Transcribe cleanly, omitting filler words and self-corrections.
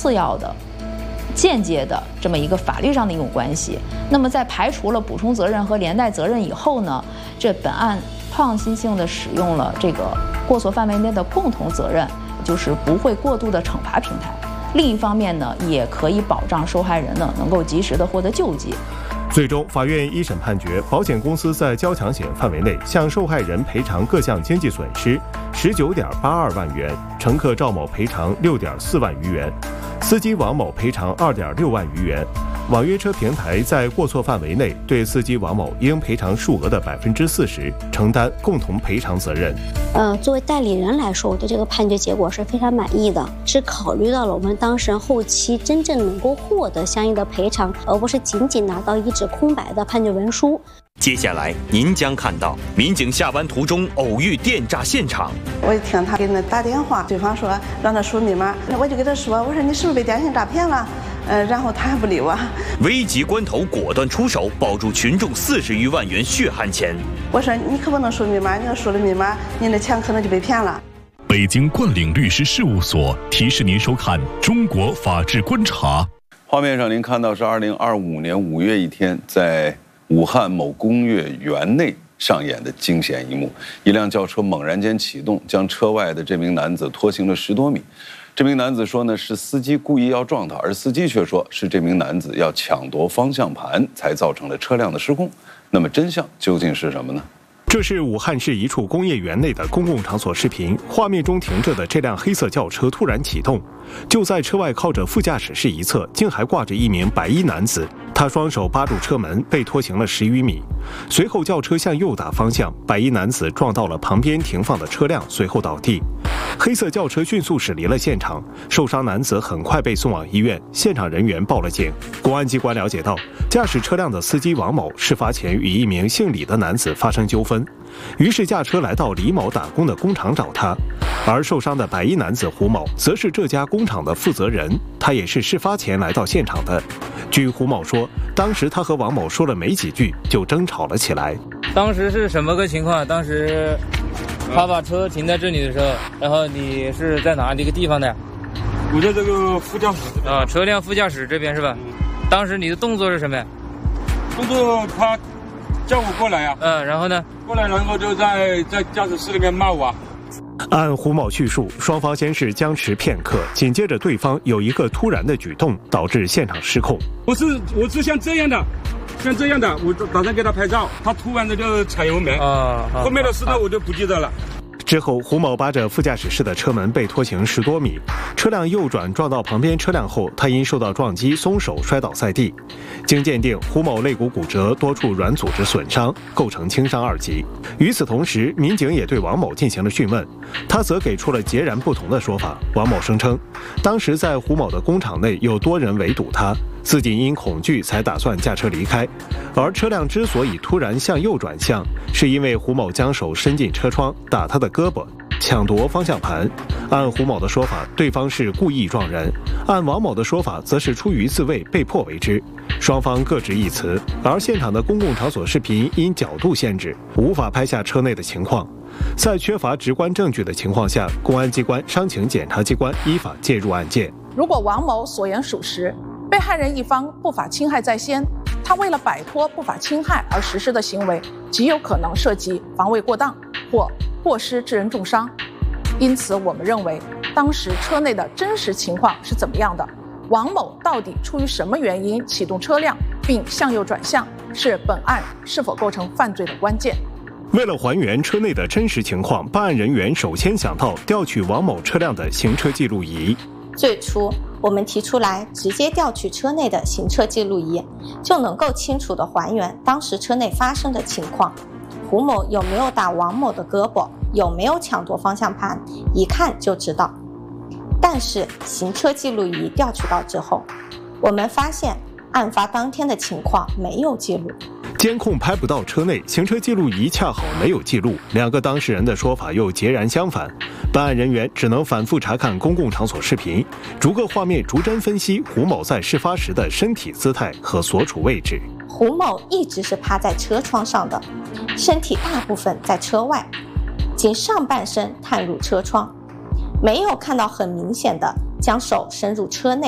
次要的、间接的这么一个法律上的一种关系。那么在排除了补充责任和连带责任以后呢，这本案创新性的使用了这个过错范围内的共同责任，就是不会过度的惩罚平台。另一方面呢，也可以保障受害人呢能够及时的获得救济。 最终，法院一审判决，保险公司在交强险范围内向受害人赔偿各项经济损失19.82万元，乘客赵某赔偿6.4万余元，司机王某赔偿2.6万余元。网约车平台在过错范围内对司机王某应赔偿数额的40%承担共同赔偿责任。 作为代理人来说，我对这个判决结果是非常满意的，是考虑到了我们当事人后期真正能够获得相应的赔偿，而不是仅仅拿到一纸空白的判决文书。 接下来您将看到民警下班途中偶遇电诈现场。 我就听他给那打电话，对方说让他输密码，我就给他说，我说你是不是被电信诈骗了？然后他还不理我。 危急关头果断出手，保住群众40余万元血汗钱。 我说你可不能输密码，你要输了密码，您的钱可能就被骗了。 北京冠岭律师事务所提示您收看《中国法治观察》。 画面上您看到是2025年5月1天，在武汉某工业园内上演的惊险一幕：一辆轿车猛然间启动，将车外的这名男子拖行了10多米。这名男子说呢，是司机故意要撞他，而司机却说是这名男子要抢夺方向盘，才造成了车辆的失控。那么真相究竟是什么呢？ 这是武汉市一处工业园内的公共场所视频，画面中停着的这辆黑色轿车突然启动，就在车外靠着副驾驶室一侧，竟还挂着一名白衣男子，他双手扒住车门，被拖行了10余米。随后轿车向右打方向，白衣男子撞到了旁边停放的车辆，随后倒地。黑色轿车迅速驶离了现场，受伤男子很快被送往医院，现场人员报了警。公安机关了解到，驾驶车辆的司机王某事发前与一名姓李的男子发生纠纷，于是驾车来到李某打工的工厂找他。而受伤的白衣男子胡某则是这家工厂的负责人，他也是事发前来到现场的。据胡某说，当时他和王某说了没几句就争吵了起来。 当时是什么个情况？当时他把车停在这里的时候，然后你是在哪里一个地方的？ 我在这个副驾驶这边。 车辆副驾驶这边是吧？当时你的动作是什么呀？ 动作他叫我过来啊。 然后呢？ 过来，然后就在驾驶室里面骂我啊。 按胡某叙述，双方先是僵持片刻，紧接着对方有一个突然的举动，导致现场失控。 我是像这样的，我打算给他拍照，他突然的就踩油门后面的事呢我就不记得了。 之后，胡某扒着副驾驶室的车门被拖行10多米，车辆右转撞到旁边车辆后，他因受到撞击松手摔倒在地。经鉴定，胡某肋骨骨折，多处软组织损伤，构成轻伤2级。与此同时，民警也对王某进行了讯问，他则给出了截然不同的说法。王某声称，当时在胡某的工厂内有多人围堵他，自己因恐惧才打算驾车离开，而车辆之所以突然向右转向，是因为胡某将手伸进车窗打他的胳膊，抢夺方向盘。按胡某的说法，对方是故意撞人；按王某的说法，则是出于自卫，被迫为之。双方各执一词，而现场的公共场所视频因角度限制，无法拍下车内的情况。在缺乏直观证据的情况下，公安机关商请检察机关依法介入案件。 如果王某所言属实，被害人一方不法侵害在先，他为了摆脱不法侵害而实施的行为，极有可能涉及防卫过当或过失致人重伤。因此，我们认为当时车内的真实情况是怎么样的？王某到底出于什么原因启动车辆并向右转向，是本案是否构成犯罪的关键。 为了还原车内的真实情况，办案人员首先想到调取王某车辆的行车记录仪。 最初我们提出来直接调取车内的行车记录仪，就能够清楚地还原当时车内发生的情况。胡某有没有打王某的胳膊，有没有抢夺方向盘，一看就知道。但是行车记录仪调取到之后，我们发现案发当天的情况没有记录， 监控拍不到车内，行车记录仪恰好没有记录，两个当事人的说法又截然相反。办案人员只能反复查看公共场所视频，逐个画面逐帧分析胡某在事发时的身体姿态和所处位置。 胡某一直是趴在车窗上的，身体大部分在车外，仅上半身探入车窗，没有看到很明显的将手伸入车内。